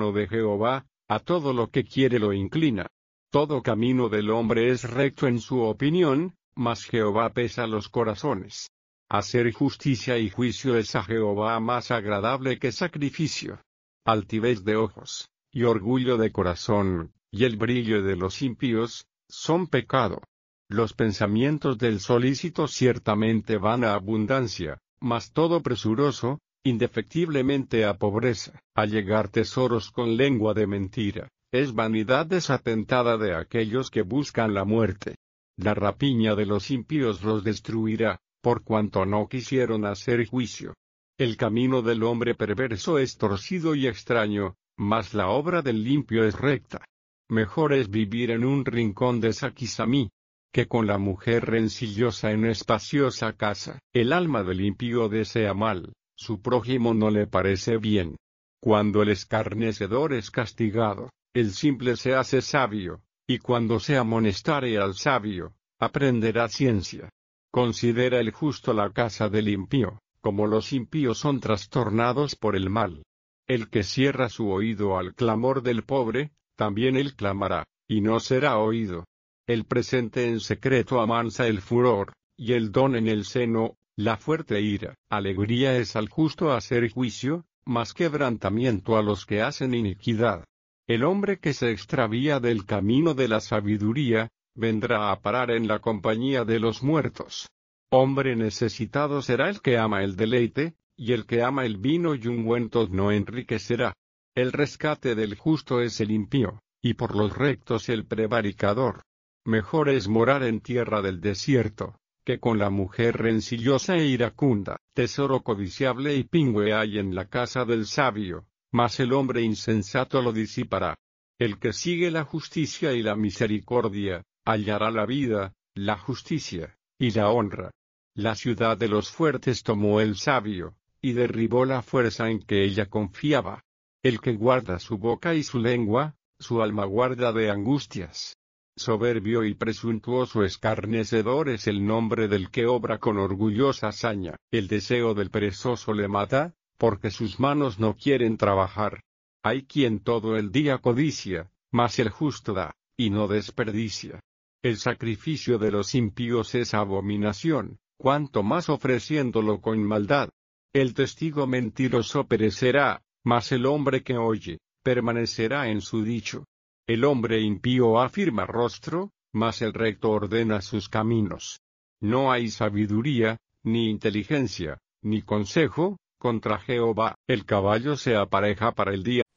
de Jehová, a todo lo que quiere lo inclina. Todo camino del hombre es recto en su opinión, mas Jehová pesa los corazones. Hacer justicia y juicio es a Jehová más agradable que sacrificio. Altivez de ojos, y orgullo de corazón, y el brillo de los impíos, son pecado. Los pensamientos del solícito ciertamente van a abundancia, mas todo presuroso, indefectiblemente a pobreza. Allegar tesoros con lengua de mentira, es vanidad desatentada de aquellos que buscan la muerte. La rapiña de los impíos los destruirá, por cuanto no quisieron hacer juicio. El camino del hombre perverso es torcido y extraño, mas la obra del limpio es recta. Mejor es vivir en un rincón de Saquizamí, que con la mujer rencillosa en espaciosa casa. El alma del impío desea mal, su prójimo no le parece bien. Cuando el escarnecedor es castigado, el simple se hace sabio, y cuando se amonestare al sabio, aprenderá ciencia. Considera el justo la casa del impío, como los impíos son trastornados por el mal. El que cierra su oído al clamor del pobre, también él clamará, y no será oído. El presente en secreto amansa el furor, y el don en el seno, la fuerte ira. Alegría es al justo hacer juicio, mas quebrantamiento a los que hacen iniquidad. El hombre que se extravía del camino de la sabiduría, vendrá a parar en la compañía de los muertos. Hombre necesitado será el que ama el deleite, y el que ama el vino y ungüentos no enriquecerá. El rescate del justo es el impío, y por los rectos el prevaricador. Mejor es morar en tierra del desierto, que con la mujer rencillosa e iracunda. Tesoro codiciable y pingüe hay en la casa del sabio, mas el hombre insensato lo disipará. El que sigue la justicia y la misericordia, hallará la vida, la justicia, y la honra. La ciudad de los fuertes tomó el sabio, y derribó la fuerza en que ella confiaba. El que guarda su boca y su lengua, su alma guarda de angustias. Soberbio y presuntuoso escarnecedor es el nombre del que obra con orgullosa hazaña. El deseo del perezoso le mata, porque sus manos no quieren trabajar. Hay quien todo el día codicia, mas el justo da, y no desperdicia. El sacrificio de los impíos es abominación, cuanto más ofreciéndolo con maldad. El testigo mentiroso perecerá, mas el hombre que oye, permanecerá en su dicho. El hombre impío afirma rostro, mas el recto ordena sus caminos. No hay sabiduría, ni inteligencia, ni consejo, contra Jehová. El caballo se apareja para el día,